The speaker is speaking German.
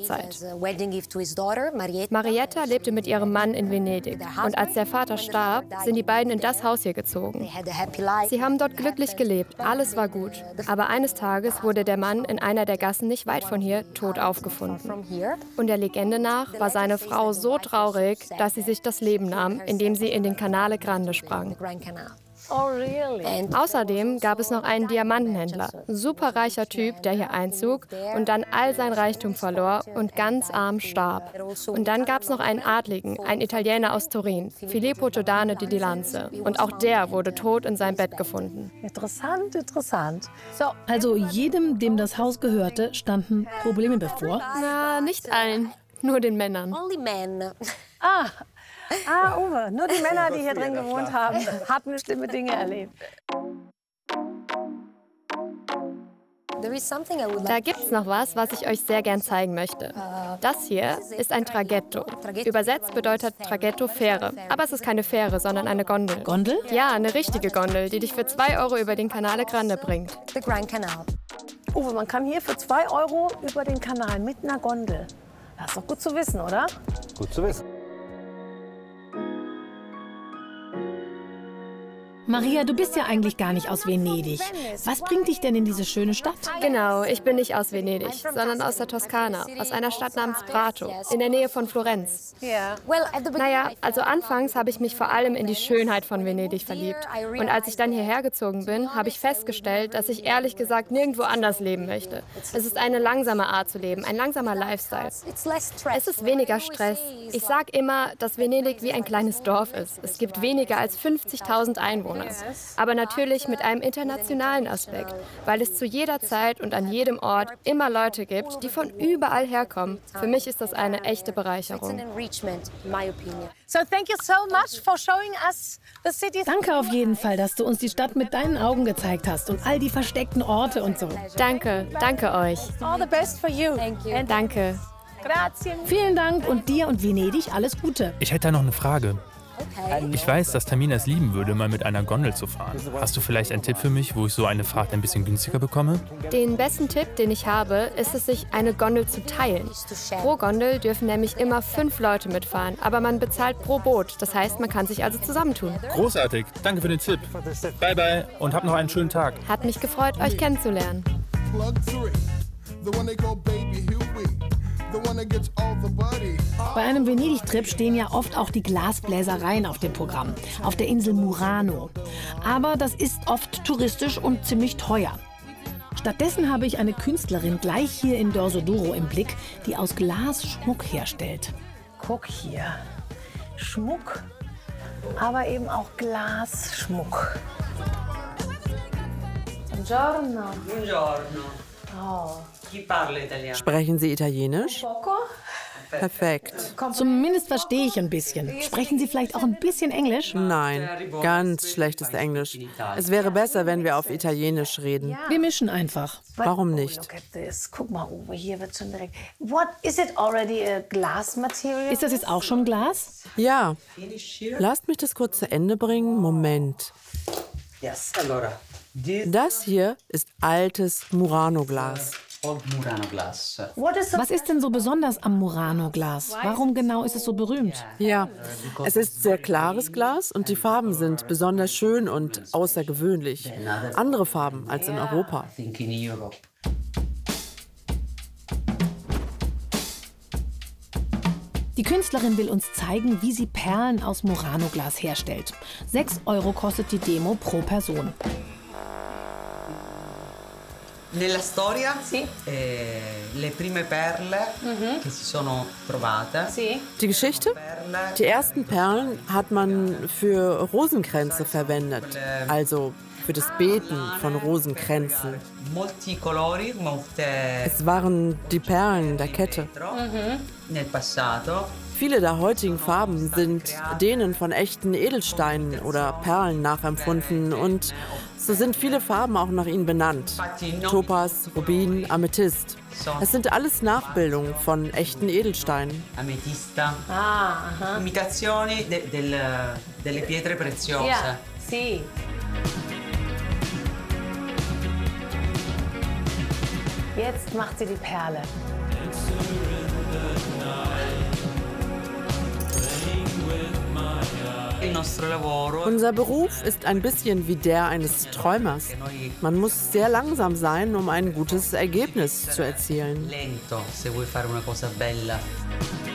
Hochzeit. Marietta lebte mit ihrem Mann in Venedig. Und als der Vater starb, sind die beiden in das Haus hier gezogen. Sie haben dort glücklich gelebt, alles war gut. Aber eines Tages wurde der Mann in einer der Gassen nicht weit von hier tot aufgefunden. Und der Legende nach war seine Frau so traurig, dass sie sich das Leben nahm, indem sie in den Canale Grande sprang. Außerdem gab es noch einen Diamantenhändler, superreicher Typ, der hier einzog und dann all sein Reichtum verlor und ganz arm starb. Und dann gab es noch einen Adligen, ein Italiener aus Turin, Filippo Giordano di Lanze. Und auch der wurde tot in seinem Bett gefunden. Interessant, interessant. Also jedem, dem das Haus gehörte, standen Probleme bevor? Na, nicht allen, nur den Männern. Uwe, nur die Männer, die hier drin gewohnt haben, hatten schlimme Dinge erlebt. Da gibt's noch was ich euch sehr gern zeigen möchte. Das hier ist ein Traghetto. Übersetzt bedeutet Traghetto Fähre. Aber es ist keine Fähre, sondern eine Gondel. Gondel? Ja, eine richtige Gondel, die dich für 2 Euro über den Canale Grande bringt. Uwe, man kann hier für 2 Euro über den Kanal mit einer Gondel. Das ist doch gut zu wissen, oder? Gut zu wissen. Maria, du bist ja eigentlich gar nicht aus Venedig. Was bringt dich denn in diese schöne Stadt? Genau, ich bin nicht aus Venedig, sondern aus der Toskana, aus einer Stadt namens Prato, in der Nähe von Florenz. Naja, also anfangs habe ich mich vor allem in die Schönheit von Venedig verliebt. Und als ich dann hierher gezogen bin, habe ich festgestellt, dass ich ehrlich gesagt nirgendwo anders leben möchte. Es ist eine langsame Art zu leben, ein langsamer Lifestyle. Es ist weniger Stress. Ich sage immer, dass Venedig wie ein kleines Dorf ist. Es gibt weniger als 50.000 Einwohner. Aber natürlich mit einem internationalen Aspekt, weil es zu jeder Zeit und an jedem Ort immer Leute gibt, die von überall herkommen. Für mich ist das eine echte Bereicherung. Danke auf jeden Fall, dass du uns die Stadt mit deinen Augen gezeigt hast und all die versteckten Orte und so. Danke euch. All the best for you. Danke. Grazie. Vielen Dank und dir und Venedig alles Gute. Ich hätte da noch eine Frage. Ich weiß, dass Tamina es lieben würde, mal mit einer Gondel zu fahren. Hast du vielleicht einen Tipp für mich, wo ich so eine Fahrt ein bisschen günstiger bekomme? Den besten Tipp, den ich habe, ist es, sich eine Gondel zu teilen. Pro Gondel dürfen nämlich immer 5 Leute mitfahren, aber man bezahlt pro Boot. Das heißt, man kann sich also zusammentun. Großartig, danke für den Tipp. Bye bye und hab noch einen schönen Tag. Hat mich gefreut, euch kennenzulernen. Bei einem Venedig-Trip stehen ja oft auch die Glasbläsereien auf dem Programm, auf der Insel Murano. Aber das ist oft touristisch und ziemlich teuer. Stattdessen habe ich eine Künstlerin gleich hier in Dorsoduro im Blick, die aus Glas Schmuck herstellt. Guck hier. Schmuck, aber eben auch Glasschmuck. Buongiorno. Buongiorno. Oh. Chi parla italiano? Sprechen Sie Italienisch? Perfekt. Zumindest verstehe ich ein bisschen. Sprechen Sie vielleicht auch ein bisschen Englisch? Nein, ganz schlechtes Englisch. Es wäre besser, wenn wir auf Italienisch reden. Wir mischen einfach. Warum nicht? Guck mal, Uwe, hier wird schon direkt. What is it already a glass material? Ist das jetzt auch schon Glas? Ja. Lasst mich das kurz zu Ende bringen. Moment. Yes, allora. Das hier ist altes Murano-Glas. Was ist denn so besonders am Murano-Glas? Warum genau ist es so berühmt? Ja, es ist sehr klares Glas und die Farben sind besonders schön und außergewöhnlich. Andere Farben als in Europa. Die Künstlerin will uns zeigen, wie sie Perlen aus Murano-Glas herstellt. 6 Euro kostet die Demo pro Person. Nella storia, le prime perle che si sono trovate. Die Geschichte? Die ersten Perlen hat man für Rosenkränze verwendet, also für das Beten von Rosenkränzen. Molti colori, Es waren die Perlen der Kette. nel passato. Viele der heutigen Farben sind denen von echten Edelsteinen oder Perlen nachempfunden und so sind viele Farben auch nach ihnen benannt. Topaz, Rubin, Amethyst. Es sind alles Nachbildungen von echten Edelsteinen. Ametista. Imitazioni delle pietre preziose. Ja, sì. Jetzt macht sie die Perle. Unser Beruf ist ein bisschen wie der eines Träumers. Man muss sehr langsam sein, um ein gutes Ergebnis zu erzielen. Lento, se vuoi fare una cosa bella.